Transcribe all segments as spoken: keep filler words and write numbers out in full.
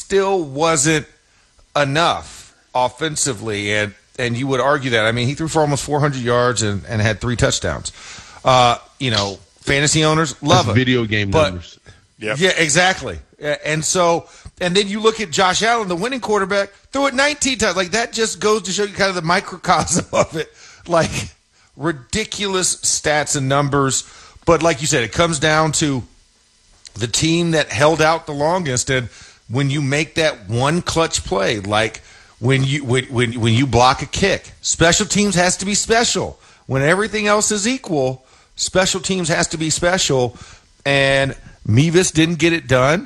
still wasn't enough offensively, and and you would argue that. I mean, he threw for almost four hundred yards and, and had three touchdowns. Uh, you know, fantasy owners love That's it. Video game but, numbers. Yep. Yeah, exactly. And so, and then you look at Josh Allen, the winning quarterback, threw it nineteen times. Like, that just goes to show you kind of the microcosm of it. Like, ridiculous stats and numbers. But like you said, it comes down to the team that held out the longest. And when you make that one clutch play, like when you when when, when you block a kick, special teams has to be special. When everything else is equal, special teams has to be special. And Mevis didn't get it done.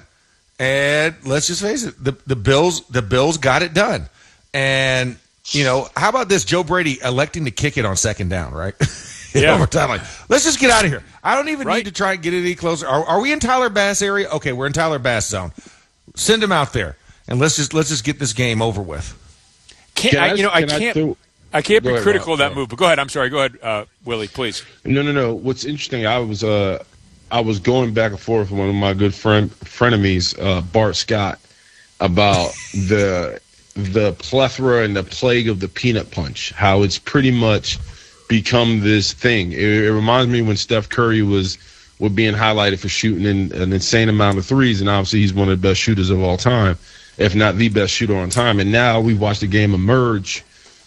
And let's just face it, the, the Bills the Bills got it done. And, you know, how about this? Joe Brady electing to kick it on second down, right? Yeah. Overtime, like, let's just get out of here. I don't even right. need to try and get any closer. Are, are we in Tyler Bass area? Okay, we're in Tyler Bass zone. Send him out there, and let's just let's just get this game over with. Can't, Can I, I- you know, I can I can't. throw- I can't Go be ahead, critical Rob. of that Sorry. move. But go ahead. I'm sorry. Go ahead, uh, Willie, please. No, no, no. What's interesting, I was uh, I was going back and forth with one of my good friend frenemies, uh, Bart Scott, about the the plethora and the plague of the peanut punch. How it's pretty much become this thing. It, it reminds me when Steph Curry was was being highlighted for shooting in, an insane amount of threes, and obviously he's one of the best shooters of all time, if not the best shooter on time. And now we've watched the game emerge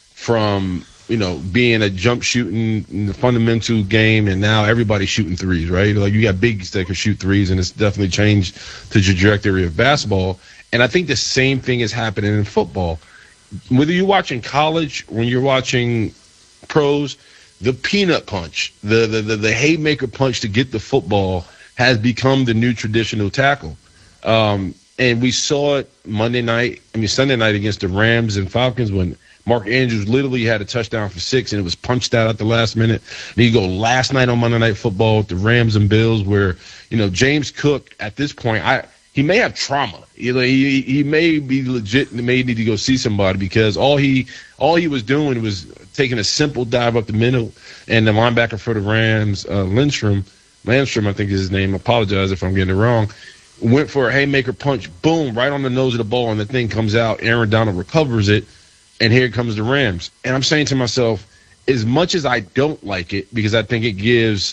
from, you know, being a jump shooting in the fundamental game, and now everybody's shooting threes, right? Like, you got bigs that can shoot threes, and it's definitely changed the trajectory of basketball. And I think the same thing is happening in football. Whether you're watching college, when you're watching pros, the peanut punch, the the the, the haymaker punch to get the football has become the new traditional tackle. Um, and we saw it Monday night, I mean Sunday night against the Rams and Falcons when Mark Andrews literally had a touchdown for six, and it was punched out at the last minute. And you go last night on Monday Night Football with the Rams and Bills, where, you know, James Cook at this point, I he may have trauma. You know, he he may be legit and may need to go see somebody, because all he all he was doing was taking a simple dive up the middle, and the linebacker for the Rams, uh, Lindstrom, Landstrom, I think is his name. I apologize if I'm getting it wrong. Went for a haymaker punch, boom, right on the nose of the ball, and the thing comes out. Aaron Donald recovers it. And here comes the Rams. And I'm saying to myself, as much as I don't like it, because I think it gives,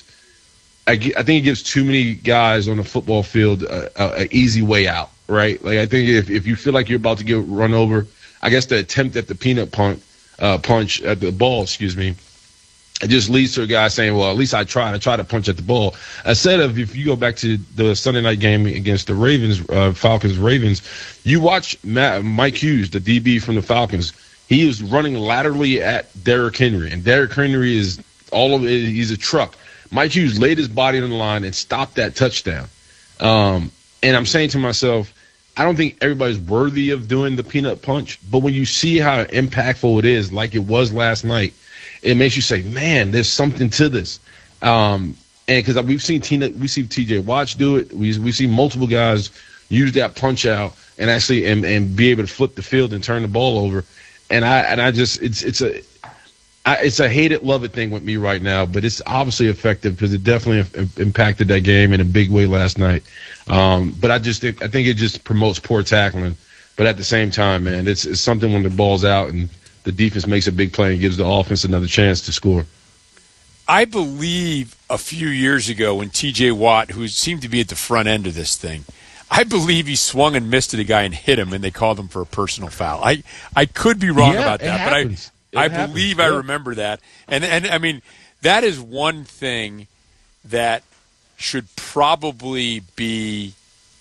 I, I think it gives too many guys on the football field a, a, a easy way out, right? Like, I think if, if you feel like you're about to get run over, I guess the attempt at the peanut punch, uh, punch at the ball, excuse me, it just leads to a guy saying, well, at least I tried. I tried to punch at the ball. Instead of, if you go back to the Sunday night game against the Ravens, uh, Falcons, Ravens, you watch Matt, Mike Hughes, the D B from the Falcons. He was running laterally at Derrick Henry, and Derrick Henry is all of it. He's a truck. Mike Hughes laid his body on the line and stopped that touchdown. Um, and I'm saying to myself, I don't think everybody's worthy of doing the peanut punch, but when you see how impactful it is, like it was last night, it makes you say, man, there's something to this. Um, and because we've seen Tina, we see T J Watt do it. We we see multiple guys use that punch out and actually and, and be able to flip the field and turn the ball over. And I and I just it's it's a I, it's a hate it love it thing with me right now, but it's obviously effective because it definitely impacted that game in a big way last night. Um, but I just think I think it just promotes poor tackling. But at the same time, man, it's it's something when the ball's out and the defense makes a big play and gives the offense another chance to score. I believe a few years ago when T J Watt, who seemed to be at the front end of this thing, I believe he swung and missed at a guy and hit him, and they called him for a personal foul. I, I could be wrong yeah, about that, but happens. I I happens. believe yeah. I remember that. And and I mean, that is one thing that should probably be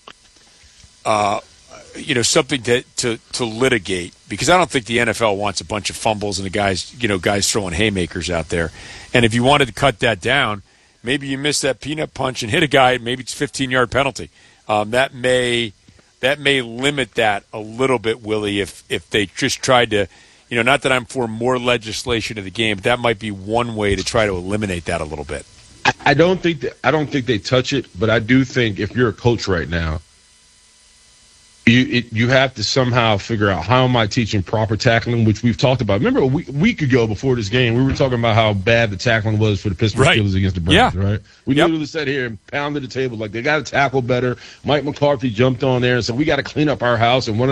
uh, you know, something to, to, to litigate, because I don't think the N F L wants a bunch of fumbles and the guys, you know, guys throwing haymakers out there. And if you wanted to cut that down, maybe you miss that peanut punch and hit a guy, maybe it's a fifteen-yard penalty. Um, that may that may limit that a little bit, Willie, if if they just tried to, you know, not that I'm for more legislation of the game, but that might be one way to try to eliminate that a little bit. I, I don't think that, I don't think they touch it, but I do think if you're a coach right now, you it, you have to somehow figure out, how am I teaching proper tackling, which we've talked about. Remember a week, week ago before this game, we were talking about how bad the tackling was for the Pittsburgh Right. Steelers against the Browns, Yeah. right? We Yep. literally sat here and pounded the table like they got to tackle better. Mike McCarthy jumped on there and said, we got to clean up our house. And one of